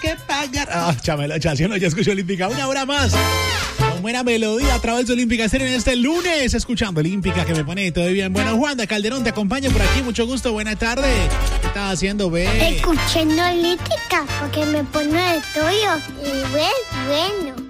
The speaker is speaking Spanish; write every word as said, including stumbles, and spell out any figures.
que pagar. Ah, chamela, chación, ya escucho Olímpica. Una hora más. Con buena melodía a través de Olímpica Estéreo en este lunes. Escuchando Olímpica, que me pone todo bien. Bueno, Juanda Calderón, te acompaño por aquí. Mucho gusto, buena tarde. ¿Qué estás haciendo, ve? Escuchando Olímpica, porque me pone de tuyo. Y bueno, bueno.